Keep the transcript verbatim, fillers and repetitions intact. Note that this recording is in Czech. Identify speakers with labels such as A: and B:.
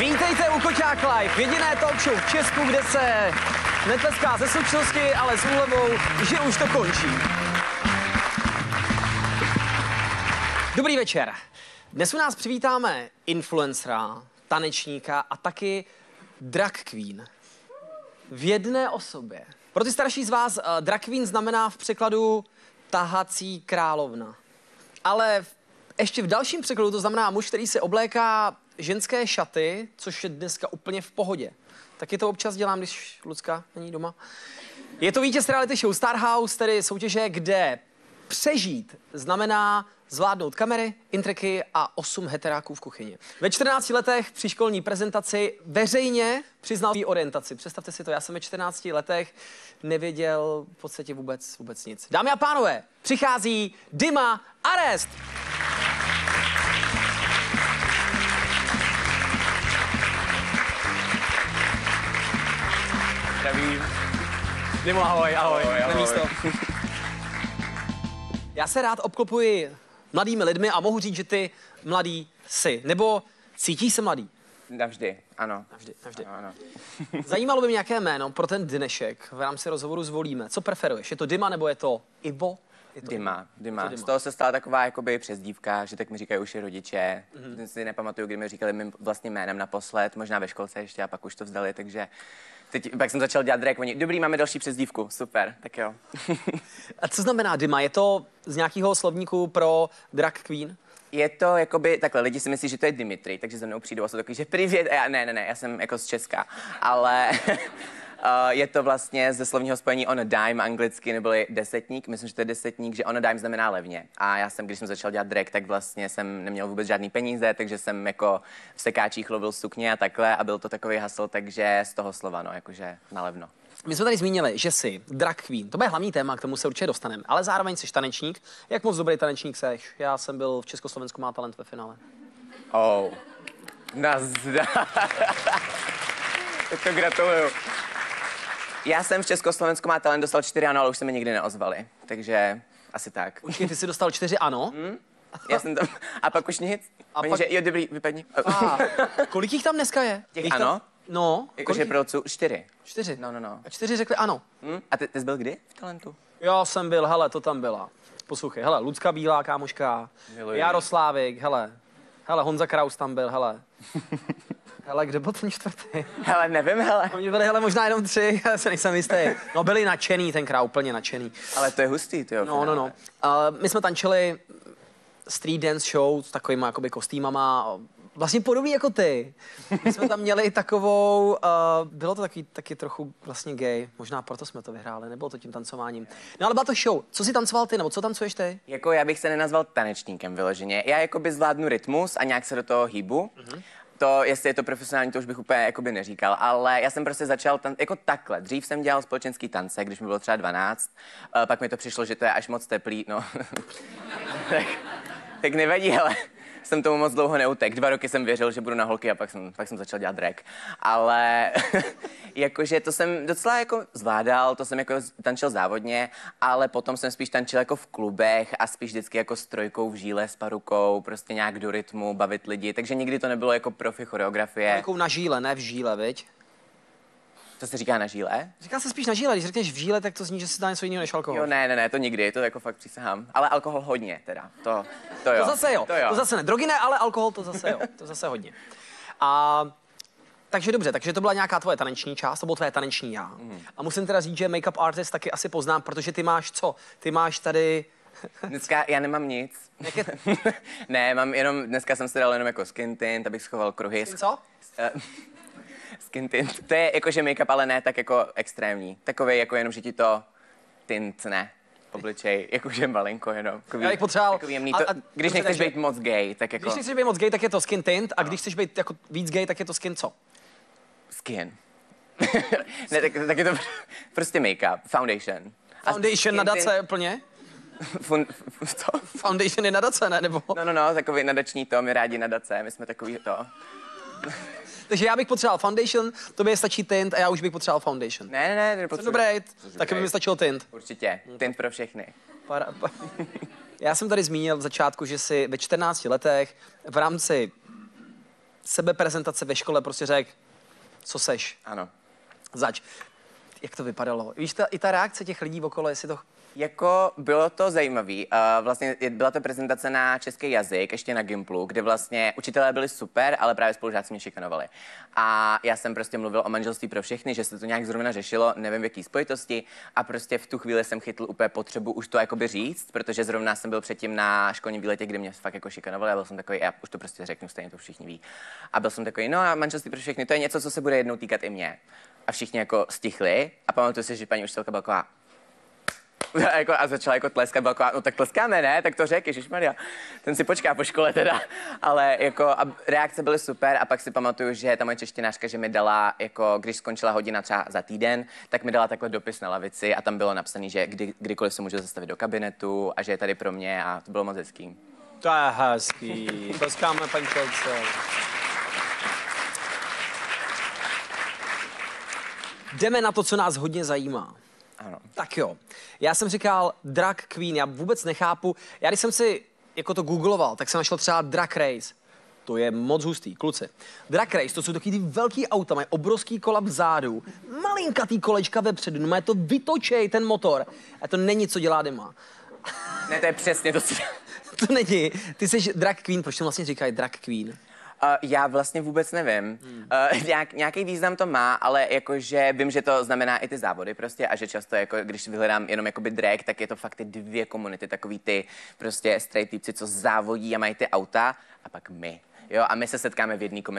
A: Vítejte u Koťák Live, jediné talk show v Česku, kde se netleská ze slušnosti, ale s úlevou, že už to končí. Dobrý večer. Dnes u nás přivítáme influencera, tanečníka a taky drag queen. V jedné osobě. Pro ty starší z vás uh, drag queen znamená v překladu tahací královna. Ale v, ještě v dalším překladu to znamená muž, který se obléká ženské šaty, což je dneska úplně v pohodě. Taky to občas dělám, když Lucka není doma. Je to vítěz reality show Star House, tedy soutěže, kde přežít znamená zvládnout kamery, intriky a osm heteráků v kuchyni. Ve čtrnácti letech při školní prezentaci veřejně přiznal svou orientaci. Představte si to, já jsem ve čtrnácti letech nevěděl v podstatě vůbec, vůbec nic. Dámy a pánové, přichází Dima Arest.
B: Zdravím.
A: Dimo, ahoj, ahoj,
B: ahoj, ahoj.
A: na místo. Já se rád obklopuji mladými lidmi a mohu říct, že ty mladý jsi. Nebo cítíš se mladý?
B: Navždy, ano.
A: Navždy, navždy.
B: Ano, ano.
A: Zajímalo by mě, jaké jméno pro ten dnešek v rámci rozhovoru zvolíme. Co preferuješ? Je to Dima nebo je to Ivo? Je to
B: Dima, Dima.
A: Dima.
B: Z toho se stala taková jakoby přezdívka, že tak mi říkají už i rodiče. Mm-hmm. Si nepamatuju, kdy mi říkali mým vlastním jménem naposled, možná ve školce ještě a pak už to vzdali, takže teď pak jsem začal dělat drag, oni, dobrý, máme další přezdívku, super, tak jo.
A: A co znamená Dima? Je to z nějakého slovníku pro drag queen?
B: Je to jakoby, takhle, lidi si myslí, že to je Dimitri, takže za mnou přijdou a jsou takový, že privět, a já, ne, ne, ne, já jsem jako z Česka, ale uh, je to vlastně ze slovního spojení on a dime anglicky, neboli desetník, myslím, že to je desetník, že on a dime znamená levně. A já jsem, když jsem začal dělat drag, tak vlastně jsem neměl vůbec žádný peníze, takže jsem jako v sekáčích lovil sukně a takhle a byl to takový hustle, takže z toho slova, no, jakože na levno.
A: My jsme tady zmínili, že jsi drag queen. To bude hlavní téma, k tomu se určitě dostaneme. Ale zároveň jsi tanečník. Jak moc dobrý tanečník seš? Já jsem byl v Československu má talent ve finále.
B: Oh, nazdar. Tak to gratuluju. Já jsem v Československu má talent dostal čtyři ano, ale už se mi nikdy neozvali. Takže asi tak.
A: Počkej, ty jsi dostal čtyři ano?
B: Hmm? Já jsem tam, a pak už nic.
A: A
B: Oni,
A: pak...
B: že, jo, dobrý, vypadni.
A: A, kolik jich tam dneska je?
B: Těch
A: Jich
B: ano?
A: Tam... No.
B: Jakože pro co? Čtyři.
A: Čtyři?
B: No, no, no.
A: A čtyři řekli ano.
B: Hmm? A ty, ty jsi byl kdy v talentu?
A: Já jsem byl, hele, to tam byla. Poslouchej, hele, Lucka Bílá, kámoška,
B: Miluji.
A: Jaroslávik, hele, hele, Honza Kraus tam byl, hele. Hele, kde byl ten čtvrtý?
B: Hele, nevím, hele.
A: Oni byli, hele, možná jenom tři, já se nejsem jistý. No, byli nadšený, tenkrát úplně nadšený.
B: Ale to je hustý, ty jo.
A: No, no, no. Uh, my jsme tančili street dance show s takovýma jakoby kostýmama, vlastně podobný jako ty. My jsme tam měli takovou, uh, bylo to taky, taky trochu vlastně gay, možná proto jsme to vyhráli, nebylo to tím tancováním. No ale byla to show. Co jsi tancoval ty, nebo co tancuješ ty?
B: Jako já bych se nenazval tanečníkem vyloženě. Já jakoby zvládnu rytmus a nějak se do toho hýbu. Mm-hmm. To, jestli je to profesionální, to už bych úplně jakoby neříkal, ale já jsem prostě začal tan- jako takhle. Dřív jsem dělal společenský tance, když mi bylo třeba dvanáct, uh, pak mi to přišlo, že to je až moc teplý, no. tak, tak nevadí, ale jsem tomu moc dlouho neutek. Dva roky jsem věřil, že budu na holky a pak jsem, pak jsem začal dělat drag. Ale jakože to jsem docela jako zvládal, to jsem jako tančil závodně, ale potom jsem spíš tančil jako v klubech a spíš vždycky jako s trojkou v žíle, s parukou, prostě nějak do rytmu, bavit lidi, takže nikdy to nebylo jako profi choreografie.
A: Jako na žíle, ne v žíle, viď?
B: To se říká na žíle?
A: Říká se spíš na žíle, když řekneš v žíle, tak to zní, že si dá něco jiného než alkohol.
B: Jo, ne, ne, ne, to nikdy, to jako fakt přísahám. Ale alkohol hodně teda, to, to jo.
A: To zase jo,
B: to, jo.
A: to zase ne. Drogy ne, ale alkohol to zase jo, to zase hodně. A takže dobře, takže to byla nějaká tvoje taneční část, to bylo tvoje taneční já. Mm. A musím teda říct, že make-up artist taky asi poznám, protože ty máš co? Ty máš tady...
B: Dneska já nemám nic.
A: Jaké...
B: ne, mám jenom, dneska jsem si dal jenom jako skin tint, abych schoval kruhy.
A: Skin co?
B: Uh, skin tint. To je jakože make-up, ale ne tak jako extrémní. Takovej jako jenom, že ti to tintne obličej, jakože malinko jenom. Takový,
A: já bych potřeboval...
B: takový jemný. To, a, a, když nechceš být moc gay, tak jako...
A: Když nechceš být moc gay, tak je to skin tint, a když chceš být jako víc gay, tak je to skin co?
B: Skin. ne, tak, tak je to prostě make-up, foundation.
A: Foundation nadace úplně?
B: Fun, fun, co?
A: Foundation je nadace, ne? Nebo...
B: No, no, no, takový nadační to, my rádi nadace, my jsme takový to.
A: Takže já bych potřeboval foundation, tobě stačí tint a já už bych potřeboval foundation.
B: Ne, ne, ne, nepotřebuji.
A: Dobrý, taky by mi stačil tint.
B: Určitě, tint pro všechny.
A: Para, pa. Já jsem tady zmínil v začátku, že jsi ve čtrnácti letech v rámci sebeprezentace ve škole prostě řekl, co seš,
B: Ano.
A: zač. Jak to vypadalo? Víš, ta, i ta reakce těch lidí okolo, jestli to...
B: Jako bylo to zajímavý. Uh, vlastně byla to prezentace na český jazyk, ještě na Gimplu, kde vlastně učitelé byli super, ale právě spolužáci mě šikanovali. A já jsem prostě mluvil o manželství pro všechny, že se to nějak zrovna řešilo, nevím v jaký spojitosti, a prostě v tu chvíli jsem chytl úplně potřebu už to jakoby říct, protože zrovna jsem byl předtím na školním výletě, kde mě fakt jako šikanovali, a byl jsem takový, já už to prostě řeknu, stejně to všichni ví. A byl jsem takový, no a manželství pro všechny, to je něco, co se bude jednou týkat i mě. A všichni jako stichli a pamatuju si, že paní učitelka byla taková, A, jako, a začala jako tleskat, byla no tak tleskáme, ne, tak to řekl, ježišmarja, ten si počká po škole teda, ale jako a reakce byly super a pak si pamatuju, že ta moje češtinářka, že mi dala, jako když skončila hodina třeba za týden, tak mi dala takhle dopis na lavici a tam bylo napsané, že kdy, kdykoliv se můžu zastavit do kabinetu a že je tady pro mě a to bylo moc hezký.
A: To je hezký, tleskáme paní učitelce. Jdeme na to, co nás hodně zajímá.
B: Ano.
A: Tak jo, já jsem říkal drag queen, já vůbec nechápu, já když jsem si jako to googloval, tak jsem našel třeba drag race. To je moc hustý, kluci. Drag race, to jsou takový ty velký auta, mají obrovský kola vzadu, malinkatý kolečka vepředu, no má to vytočej ten motor. A to není, co dělá Dima.
B: Ne, to je přesně to, co...
A: To není, ty jsi drag queen, proč to vlastně říkají drag queen?
B: Uh, já vlastně vůbec nevím. Hmm. Uh, nějak, nějaký význam to má, ale jakože vím, že to znamená i ty závody prostě a že často, jako, když vyhledám jenom jakoby drag, tak je to fakt ty dvě komunity, takový ty prostě straight týpci, co závodí a mají ty auta a pak my. Jo, a my se setkáme v jedné komunitě.